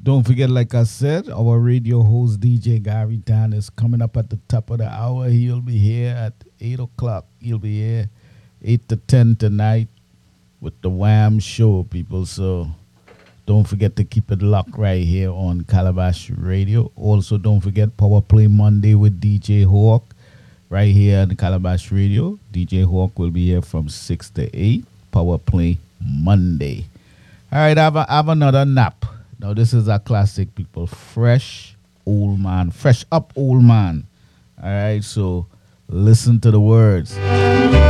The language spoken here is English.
Don't forget, like I said, our radio host DJ Gary Dan is coming up at the top of the hour. He'll be here at 8 o'clock. He'll be here 8 to 10 tonight with the Wham Show, people. So don't forget to keep it locked right here on Calabash Radio. Also, don't forget Power Play Monday with DJ Hawk right here on Calabash Radio. DJ Hawk will be here from 6 to 8. Power Play Monday. All right, have another nap. Now, this is a classic, people. Fresh Old Man. Fresh Up Old Man. All right, so listen to the words.